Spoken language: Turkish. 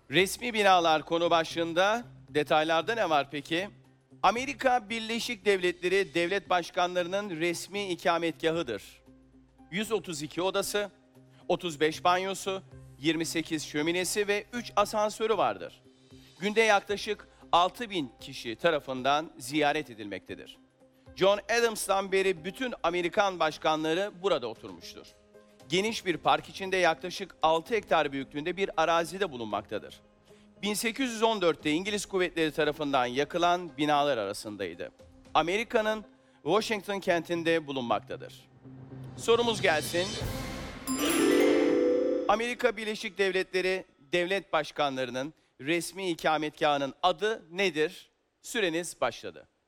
Resmi binalar konu başlığında detaylarda ne var peki? Amerika Birleşik Devletleri devlet başkanlarının resmi ikametgahıdır. 132 odası, 35 banyosu, 28 şöminesi ve 3 asansörü vardır. Günde yaklaşık 6.000 kişi tarafından ziyaret edilmektedir. John Adams'tan beri bütün Amerikan başkanları burada oturmuştur. Geniş bir park içinde yaklaşık 6 hektar büyüklüğünde bir arazide bulunmaktadır. 1814'te İngiliz kuvvetleri tarafından yakılan binalar arasındaydı. Amerika'nın Washington kentinde bulunmaktadır. Sorumuz gelsin. Amerika Birleşik Devletleri devlet başkanlarının resmi ikametgahının adı nedir? Süreniz başladı.